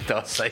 Daar sê.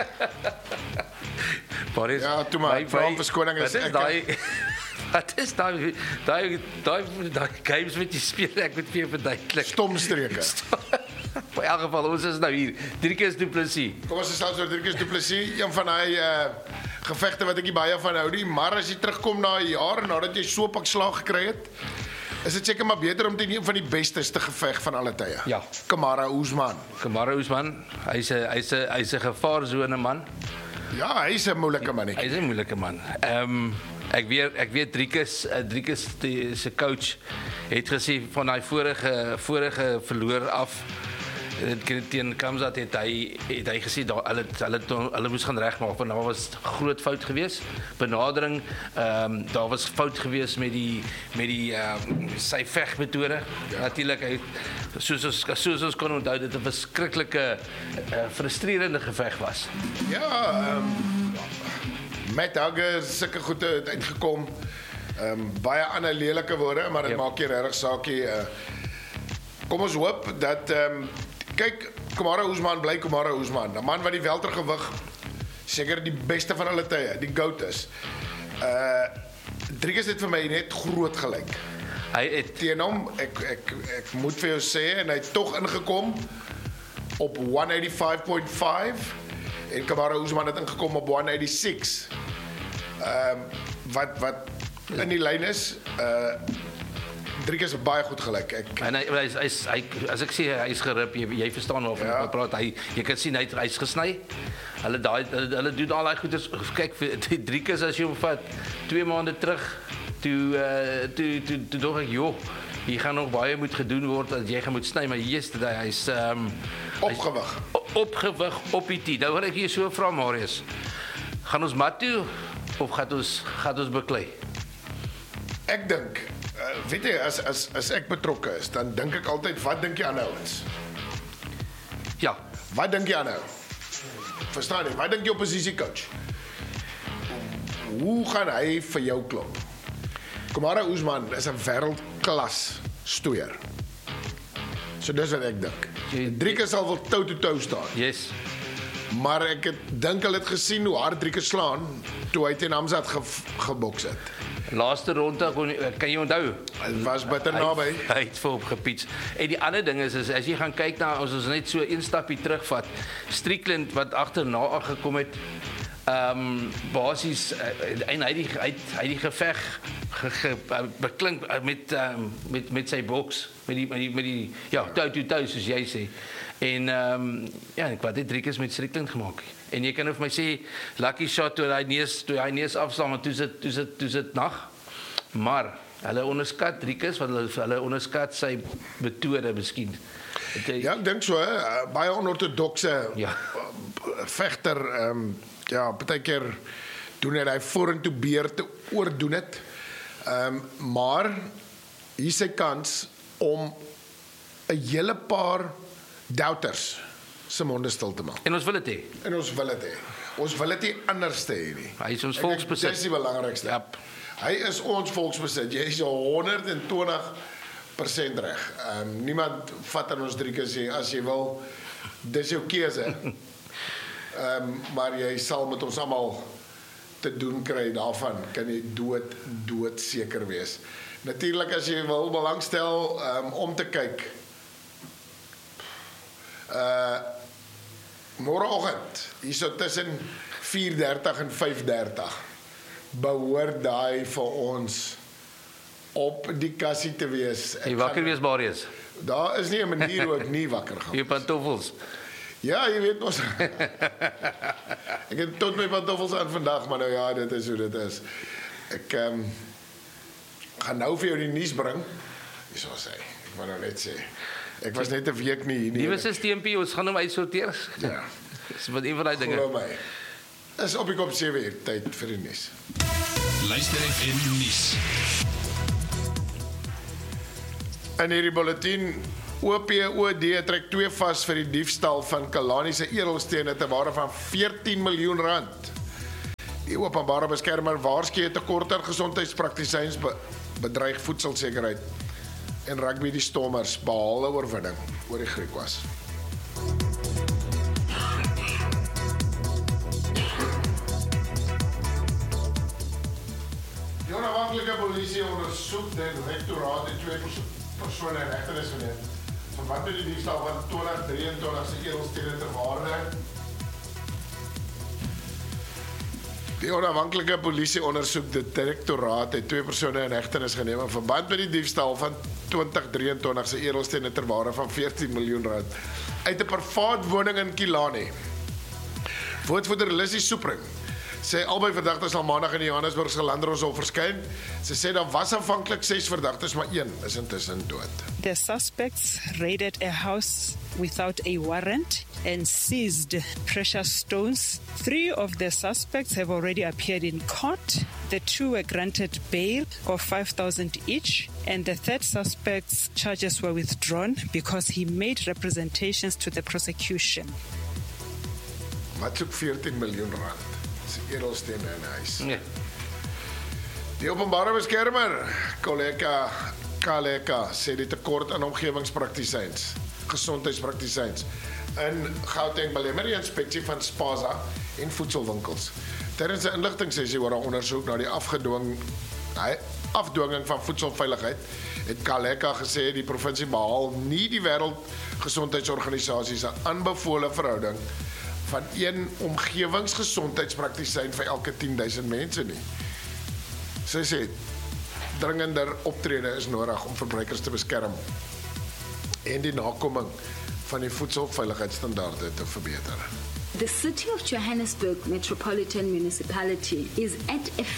Boris, Ja, toe maar, vraag verskoning is ek. Wat is daai games wat jy speel, ek moet vir jou verduidelik. Stomstreke. In elk geval, ons is nou hier. Driekus Du Plessis. Kom ons sê so Driekus Du Plessis, een van daai gevegte wat ek nie baie van hou nie, maar as jy terugkom na 'n jaar nadat jy so 'n pak slag gekry het, is dit seker maar beter om teen een van die bestes te geveg van alle tye. Ja. Kamaru Usman. Kamaru Usman, hy's 'n gevaarsone man. Ja, hy's 'n moeilike man. Hy's 'n moeilike man. Ek weet Driekus se coach het gesê van daai vorige verloor af teen Kamzat het hy gesê hulle moes gaan regmaak want daar was groot fout geweest. Benadering, daar was fout geweest met die sy vegmetode. Ja. Natuurlik soos ons kon onthou dit 'n verskriklike frustrerende geveg was. Ja, Matt Hugger sulke goede het uitgekom. Baie ander lelike woorde, maar dit maak nie regtig saakie. Kom ons hoop dat kyk, Kamaru Usman bly Kamaru Usman. 'n Man wat die weltergewig seker die beste van alle tye, die GOAT is. Driekus het vir my net groot gelyk. Hy het teen hom, ek moet vir jou sê, en hy het tog ingekom op 185.5 en Kamaru Usman het ingekom op 186. Wat in die lyn is, Driekus is baie goed gelyk. En hy as ek sê hy's gerip, jy verstaan waarvan ek praat. Jy kan sien hy's gesny. Hulle doen al daai goeders. Kyk vir Driekus as jy hom vat 2 maande terug, toe dog ek, joh, hier gaan nog baie moet gedoen word dat jy gaan moet sny, maar yesterday hy's opgewig op die tee. Nou wil ek hier so vra, Marius. Gaan ons mat toe of gaan ons beklei? Ek dink, weet jy, as ek betrokke is, dan dink ek altyd, wat dink jy aan ouens? Ja. Wat dink jy aan nou? Verstaan jy? Wat dink jy oppositiecoach? Hoe gaan hy vir jou klop? Kamaru Usman is 'n wêreldklas stoeier. So dis wat ek dink. Driekus sal wel toe staan. Yes. Maar ek dink hulle het gesien hoe hard Driekus slaan toe hy teen Hamzat geboks het. Laaste ronde kan jy onthou? Dit was bitter naby. Hy het voor op gepiets. En die ander ding is as jy gaan kyk na ons net so een stapie terugvat. Strickland wat agterna gekom het, basies en hy die geveg beklink met sy boks met die toe soos jy sê. En ek wat het Driekus met Strickland gemaak. En jy kan vir my sê lucky shot toe hy neus afslaan, maar toe sit nag. Maar hulle onderskat Driekus, want hulle onderskat sy metode miskien. Ja, ek dink so, baie onortodokse vegter, partykeer doen hy vorentoe beer te oordoen het. Maar hier sy kans om 'n hele paar doubters se monde stil te maak. En ons wil dit hê. Ons wil dit nie anders hê nie. Hy is ons volksbesit. Dis die belangrikste. Yep. Hy is ons volksbesit. Jy is 120% reg. Niemand vat aan ons Driekus sê as jy wil, dis jou keuse. Maar jy sal met ons almal te doen kry daarvan, kan jy dood seker wees. Natuurlik as jy wil belangstel om te kyk. Môreoggend, hierso tussen 4:30 en 5:30, behoort daai vir ons op die kassie te wees. Jy wakker wees, Marius? Daar is nie 'n manier hoe ek nie wakker gaan. Jou pantoffels. Ja, jy weet mos. Ek het tot my pantoffels aan vandag, maar nou ja, dit is hoe dit is. Ek gaan nou vir jou die nuus bring. Dis wat sê. Ek wou nou net sê. Ek was net 'n week nie hier nie. Nuwe systeempie, ons gaan hom uitsorteer. Ja. Dis wat een van daai dinge. Glo my. Is op die kop 7 uur tyd vir die nuus. Luister FM nuus. In hierdie bulletin, OPOD trek 2 vas vir die diefstal van Kalani se edelstene te waarde van R14 miljoen. Die openbare beskermer waarsku 'n tekort aan gesondheidspraktisyns bedreig voedselsekerheid. En rugby die Stormers behaal 'n oorwinning oor die Griekwas. polisie ondersoek die rektoraat het 2 persone in hegtenis geneem. Verband met die diefstal van 2023 se edelstene ter waarde. Die onafhanklike polisie ondersoek die direktoraat het 2 persone in hegtenis geneem in verband met die diefstal van 2023 se edelstene ter waarde van 14 miljoen rand uit 'n privaat woning in Killarney. Woordvoerder Lissy Soepring sê albei verdagtes sal maandag in die Johannesburgse Landdroshof sal verskyn. Sy sê daar was aanvanklik 6 verdagtes, maar 1 is intussen dood. The suspects raided a house without a warrant and seized precious stones. 3 of the suspects have already appeared in court. The 2 were granted bail of 5,000 each, and the third suspect's charges were withdrawn because he made representations to the prosecution. Wat soek 14 miljoen rand? Dis edelstene in huis. Nee. Die openbare beskermer, Kaleka, sê die tekort aan omgewingspraktisyns, gesondheidspraktisyns in Gauteng belemmer die inspeksie van Spaza en voedselwinkels. Tydens 'n inligtingsessie oor 'n ondersoek na die afdwinging van voedselveiligheid, het Kaleka gesê die provinsie behaal nie die Wêreldgesondheidsorganisasie se aanbevole verhouding van 1 omgewingsgesondheidspraktisyn vir elke 10,000 mense nie. Sy sê dringender optrede is nodig om verbruikers te beskerm en die nakoming van die voedselveiligheidsstandaarde te verbeter. The City of Johannesburg Metropolitan Municipality is at a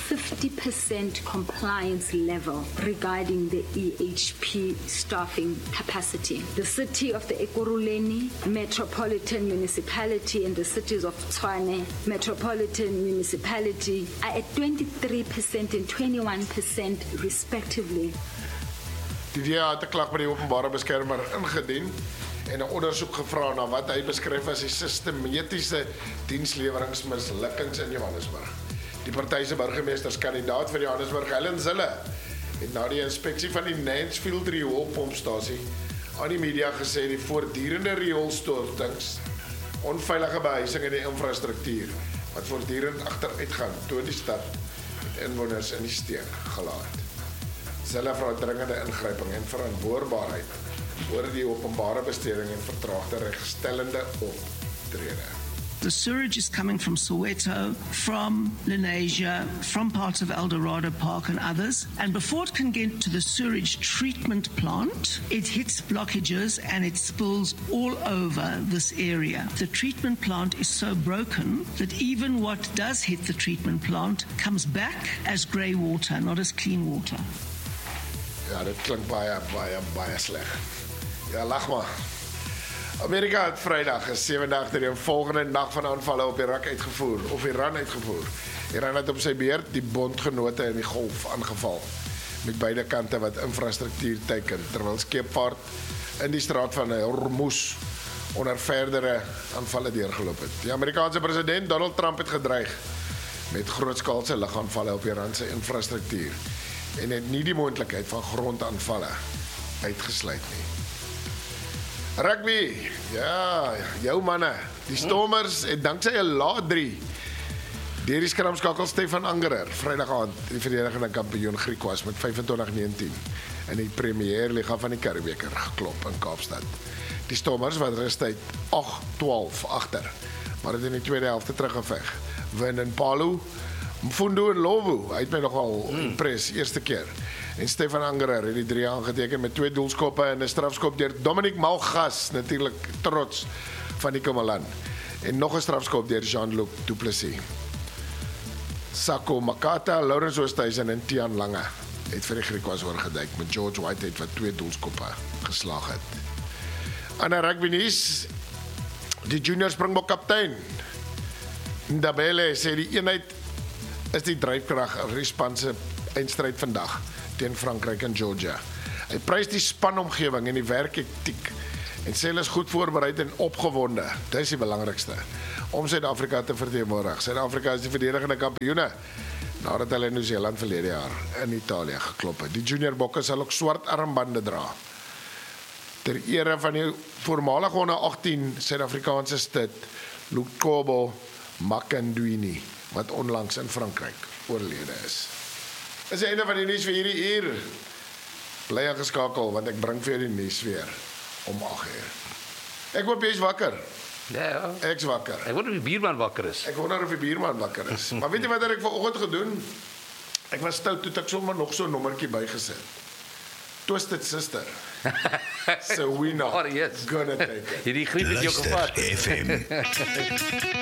50% compliance level regarding the EHP staffing capacity. The City of the Ekurhuleni Metropolitan Municipality and the cities of Tshwane Metropolitan Municipality are at 23% and 21% respectively. Die DA het 'n klag by die openbare beskermer ingedien en 'n ondersoek gevra na wat hy beskryf as die sistematiese diensleweringsmislukkings in Johannesburg. Die party se burgemeesterskandidaat vir Johannesburg, Helen Zille, het na die inspeksie van die Mansfield rioolpompstasie aan die media gesê die voortdurende rioolstortings, onveilige behuising en die infrastruktuur wat voortdurend agteruitgaan toon die stad met inwoners in die steek gelaat. Zille vra dringende ingryping en verantwoordbaarheid oor die openbare besteding en vertraagde regstellende optrede. The sewage is coming from Soweto, from Lenasia, from parts of Eldorado Park and others. And before it can get to the sewage treatment plant, it hits blockages and it spills all over this area. The treatment plant is so broken that even what does hit the treatment plant comes back as grey water, not as clean water. Ja, dit klink baie sleg. Ja, lag maar. Amerika het Vrydag 'n 7-dag die volgende nag van aanvalle op Iran uitgevoer. Iran het op sy beurt die bondgenote in die Golf aangeval met beide kante wat infrastruktuur teiken, terwyl skeepvaart in die straat van Hormuz onder verdere aanvalle deurgeloop het. Die Amerikaanse president Donald Trump het gedreig met grootskaalse lugaanvalle op Iran se infrastruktuur en het nie die moontlikheid van grondaanvalle uitgesluit nie. Rugby, ja, jou manne, die Stormers het dankzij 'n laat 3 deur die skramskakel Stefan Angerer Vrydag aand die verdedigende kampioen Griquas met 25-19 in die Premierliga van die Karibeker geklop in Kaapstad. Die Stormers wat rustyd 8-12 agter, maar het in die tweede helfte teruggeveg. Wen in Palu, Mfundo en Lowu, hy het my nogal impres, eerste keer. En Stefan Angerer het die 3 aangeteken met 2 doelskoppe en 'n strafskop deur Dominic Malgas, natuurlik trots van die Komalan. En nog 'n strafskop deur Jean-Luc Duplessis. Sako Makata, Lawrence Oosthuizen en Tian Lange het vir die Griquas oorgeduik met George Whitehead wat 2 doelskoppe geslaag het. Ander rugby nuus, die junior Springbok kaptein Ndabele sê die eenheid is die dryfkrag in die span se eindstryd vandag teen Frankryk en Georgia. Hy prys die spanomgewing en die werketiek en sê hulle is goed voorbereid en opgewonde. Dit is die belangrikste om Suid-Afrika te verteenwoordig. Suid-Afrika is die verdedigende kampioene nadat hulle in Nieu-Seeland verlede jaar in Italië geklop het. Die junior bokke sal ook swart armbande dra ter ere van die voormalige onder 18 Suid-Afrikaanse stit Lukobo Makandwini wat onlangs in Frankryk oorlede is. Dis die einde van die nuus vir hierdie uur. Bly ingeskakel want ek bring vir jou die nuus weer om 8:00. Ek hoop jy is wakker. Ja. Ek's wakker. Ek wonder of die buurman wakker is. Ek wonder of die buurman wakker is. Maar weet jy wat ek vanoggend gedoen? Ek was stout toe ek sommer nog so 'n nommertjie bygesit. Twisted Sister. So we not Oh, yes. gonna take it. Hierdie griep het jou gevat. Luister FM.